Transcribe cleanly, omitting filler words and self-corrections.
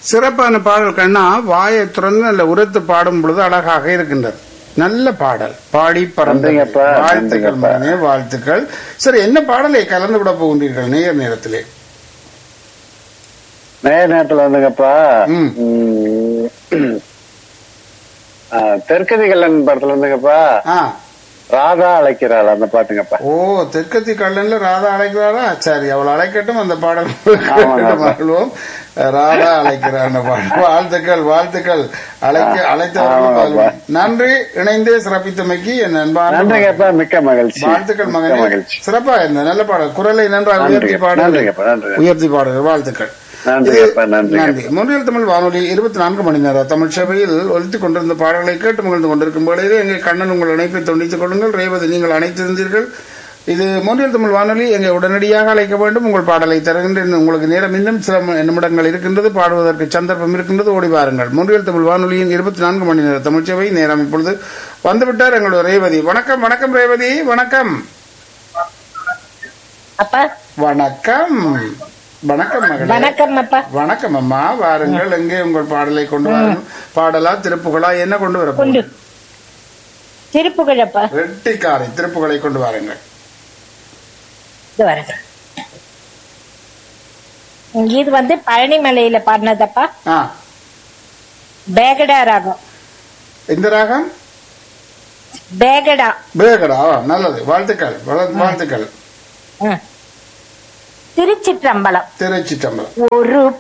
சிறப்பான பாடல் கண்ணா. வாயை திறந்து நல்ல உரத்து பாடும் பொழுது அழகாக இருக்கின்றது. நல்ல பாடல் பாடி பறந்த நன்றிங்கப்பா, வாழ்த்துக்கள் நன்றிங்கப்பா. மகனே, வாழ்த்துக்கள். சரி, என்ன பாடலை கலந்து விட போகின்றீர்கள் நேர் நேரத்திலே? நேரத்துல வந்துங்கப்பா ம். தெற்கதி கல்லன் படத்துல வந்துங்கப்பா ஆ, ராதா அழைக்கிறாள் அந்த பாட்டுங்கப்பா. ஓ, தெற்கத்தி கல்லன்ல ராதா அழைக்கிறாரா? சரி, அவள் அழைக்கட்டும். அந்த பாடல் ஆமாங்க. மகிழ்வோம். ராதா அழைக்கிறார் அந்த பாடல். வாழ்த்துக்கள், வாழ்த்துக்கள். அழைத்தவர்கள் ஆமாங்கப்பா. நன்றி. இணைந்தே சிறப்பித்தமைக்கு என் அன்பான நன்றிங்கப்பா, மிக்க மகிழ்ச்சி. வாழ்த்துக்கள் மிக்க மகனே. மகிழ்ச்சி. சிறப்பா இருந்த நல்ல பாடல். குரலை நன்றாக உயர்த்தி நன்றிங்கப்பா, பாடல். நன்றிங்கப்பா, நன்றி. உயர்த்தி பாடல். வாழ்த்துக்கள். நன்றிங்கப்பா, நன்றி. நன்றி. முன்னில் தமிழ் வானொலி 24 மணி நேரம் தமிழ் சபையில் ஒலித்துக் கொண்டிருந்த பாடல்களை கேட்டு மகிழ்ந்து கொண்டிருக்கும் பொழுது எங்கள் கண்ணன் உங்கள் இணைப்பை துண்டித்துக் கொள்ளுங்கள். ரேவதி நீங்கள் அணைத்திருந்தீர்கள். இது முன்னில் தமிழ் வானொலி. எங்களை உடனடியாக அழைக்க வேண்டும். உங்கள் பாடலை தருகின்ற உங்களுக்கு நேரம் இன்னும் சில நிமிடங்கள் இருக்கின்றது. பாடுவதற்கு சந்தர்ப்பம் இருக்கின்றது. ஓடி வாருங்கள். முன்னில் தமிழ் வானொலியின் 24 மணி நேர தமிழ் சபை நேரம் இப்பொழுது வந்துவிட்டார் எங்களுடைய ரேவதி. வணக்கம், வணக்கம் ரேவதி. வணக்கம். அப்பா வணக்கம். வணக்கம் மகளே. வணக்கம் அப்பா. வணக்கம் அம்மா. வாருங்கள். எங்கே உங்கள் பாடலை கொண்டு வாருங்கள். பாடலா திருப்புகளா என்ன கொண்டு வர கொண்டு திருப்புகழப்பா. ரெட்டிக்காரை திருப்புகளை கொண்டு வாருங்கள். இது வரங்க. இது வந்து பழனிமலையில பாடினதப்பா. ஆ, பேகடா ராகம். இந்த ராகம் பேகடா. பேகடா. நல்லது. வாழ்த்துக்கள், வாழ்த்துக்கள். திருச்சிற்றம்பலம். திருச்சிற்றம்பலம். ஒரு